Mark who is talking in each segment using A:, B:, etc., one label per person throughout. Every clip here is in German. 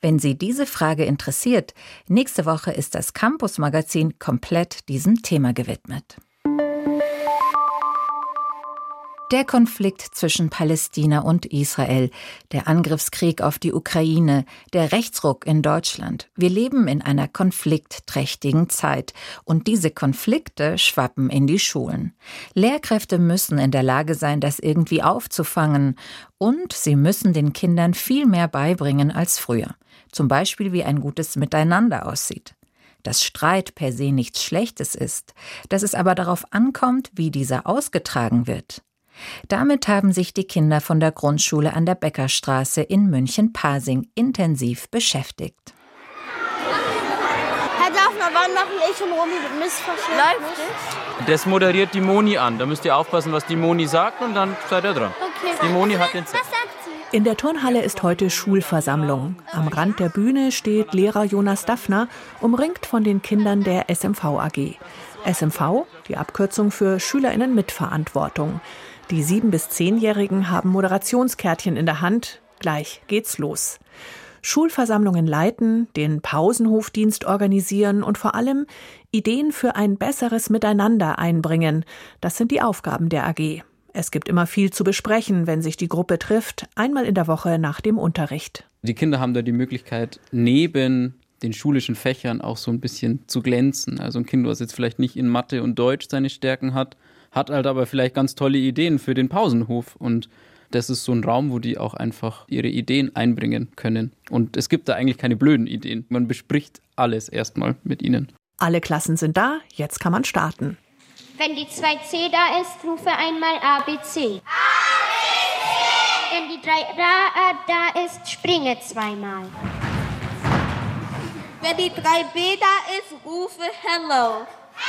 A: Wenn Sie diese Frage interessiert, nächste Woche ist das Campus-Magazin komplett diesem Thema gewidmet. Der Konflikt zwischen Palästina und Israel, der Angriffskrieg auf die Ukraine, der Rechtsruck in Deutschland. Wir leben in einer konfliktträchtigen Zeit und diese Konflikte schwappen in die Schulen. Lehrkräfte müssen in der Lage sein, das irgendwie aufzufangen und sie müssen den Kindern viel mehr beibringen als früher. Zum Beispiel, wie ein gutes Miteinander aussieht. Dass Streit per se nichts Schlechtes ist, dass es aber darauf ankommt, wie dieser ausgetragen wird. Damit haben sich die Kinder von der Grundschule an der Beckerstraße in München-Pasing intensiv beschäftigt.
B: Herr Daffner, wann machen ich und Romy Missverständnis? Läuft es?
C: Das moderiert die Moni an. Da müsst ihr aufpassen, was die Moni sagt und dann seid ihr dran.
B: Okay.
C: Die Moni hat den Zettel.
B: Was sagt sie?
D: In der Turnhalle ist heute Schulversammlung. Am Rand der Bühne steht Lehrer Jonas Daffner, umringt von den Kindern der SMV AG. SMV, die Abkürzung für SchülerInnen mit Verantwortung. Die 7- bis 10-Jährigen haben Moderationskärtchen in der Hand. Gleich geht's los. Schulversammlungen leiten, den Pausenhofdienst organisieren und vor allem Ideen für ein besseres Miteinander einbringen. Das sind die Aufgaben der AG. Es gibt immer viel zu besprechen, wenn sich die Gruppe trifft, einmal in der Woche nach dem Unterricht.
C: Die Kinder haben da die Möglichkeit, neben den schulischen Fächern auch so ein bisschen zu glänzen. Also ein Kind, was jetzt vielleicht nicht in Mathe und Deutsch seine Stärken hat halt aber vielleicht ganz tolle Ideen für den Pausenhof. Und das ist so ein Raum, wo die auch einfach ihre Ideen einbringen können. Und es gibt da eigentlich keine blöden Ideen. Man bespricht alles erstmal mit ihnen.
D: Alle Klassen sind da, jetzt kann man starten.
B: Wenn die 2C da ist, rufe einmal ABC. ABC! Wenn die 3A da ist, springe zweimal. Wenn die 3B da ist, rufe Hello.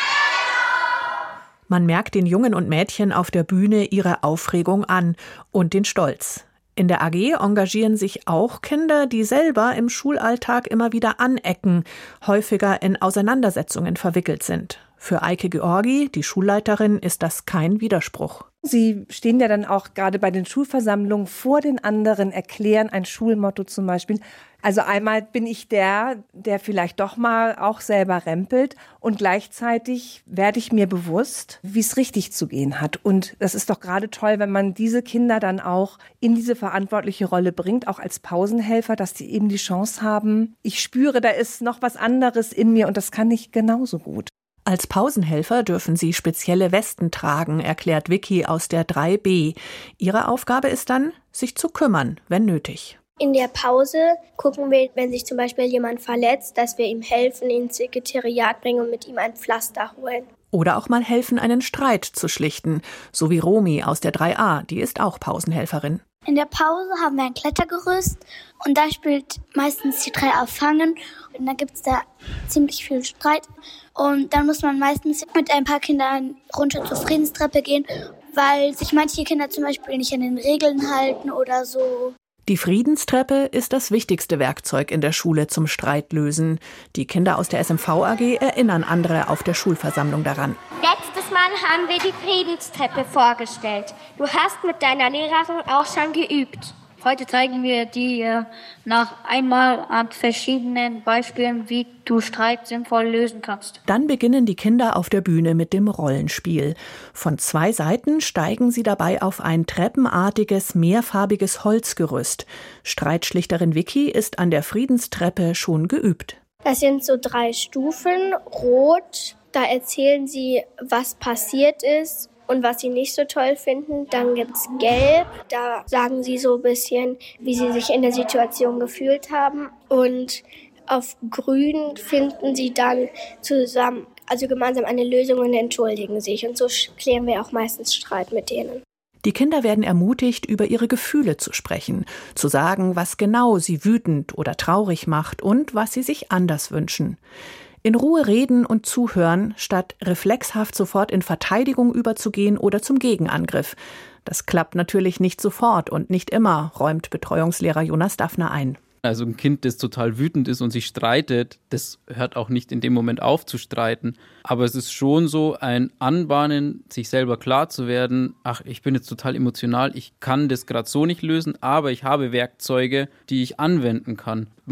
D: Man merkt den Jungen und Mädchen auf der Bühne ihre Aufregung an und den Stolz. In der AG engagieren sich auch Kinder, die selber im Schulalltag immer wieder anecken, häufiger in Auseinandersetzungen verwickelt sind. Für Eike Georgi, die Schulleiterin, ist das kein Widerspruch.
E: Sie stehen ja dann auch gerade bei den Schulversammlungen vor den anderen, erklären ein Schulmotto zum Beispiel. Also einmal bin ich der vielleicht doch mal auch selber rempelt und gleichzeitig werde ich mir bewusst, wie es richtig zu gehen hat. Und das ist doch gerade toll, wenn man diese Kinder dann auch in diese verantwortliche Rolle bringt, auch als Pausenhelfer, dass die eben die Chance haben, ich spüre, da ist noch was anderes in mir und das kann ich genauso gut.
D: Als Pausenhelfer dürfen sie spezielle Westen tragen, erklärt Vicky aus der 3B. Ihre Aufgabe ist dann, sich zu kümmern, wenn nötig.
F: In der Pause gucken wir, wenn sich zum Beispiel jemand verletzt, dass wir ihm helfen, ins Sekretariat bringen und mit ihm ein Pflaster holen.
D: Oder auch mal helfen, einen Streit zu schlichten, so wie Romy aus der 3A, die ist auch Pausenhelferin.
G: In der Pause haben wir ein Klettergerüst und da spielt meistens die 3A Fangen und dann gibt es da ziemlich viel Streit und dann muss man meistens mit ein paar Kindern runter zur Friedenstreppe gehen, weil sich manche Kinder zum Beispiel nicht an den Regeln halten oder so.
D: Die Friedenstreppe ist das wichtigste Werkzeug in der Schule zum Streitlösen. Die Kinder aus der SMV AG erinnern andere auf der Schulversammlung daran.
B: Letztes Mal haben wir die Friedenstreppe vorgestellt. Du hast mit deiner Lehrerin auch schon geübt.
H: Heute zeigen wir dir nach einmal an verschiedenen Beispielen, wie du Streit sinnvoll lösen kannst.
D: Dann beginnen die Kinder auf der Bühne mit dem Rollenspiel. Von 2 Seiten steigen sie dabei auf ein treppenartiges, mehrfarbiges Holzgerüst. Streitschlichterin Vicky ist an der Friedenstreppe schon geübt.
F: Das sind so 3 Stufen. Rot, da erzählen sie, was passiert ist und was sie nicht so toll finden. Dann gibt's Gelb, da sagen sie so ein bisschen, wie sie sich in der Situation gefühlt haben. Und auf Grün finden sie dann zusammen, also gemeinsam eine Lösung und entschuldigen sich. Und so klären wir auch meistens Streit mit denen.
D: Die Kinder werden ermutigt, über ihre Gefühle zu sprechen, zu sagen, was genau sie wütend oder traurig macht und was sie sich anders wünschen. In Ruhe reden und zuhören, statt reflexhaft sofort in Verteidigung überzugehen oder zum Gegenangriff. Das klappt natürlich nicht sofort und nicht immer, räumt Betreuungslehrer Jonas Daffner ein.
C: Also ein Kind, das total wütend ist und sich streitet, das hört auch nicht in dem Moment auf zu streiten. Aber es ist schon so ein Anbahnen, sich selber klar zu werden, ach, ich bin jetzt total emotional, ich kann das gerade so nicht lösen, aber ich habe Werkzeuge, die ich anwenden kann.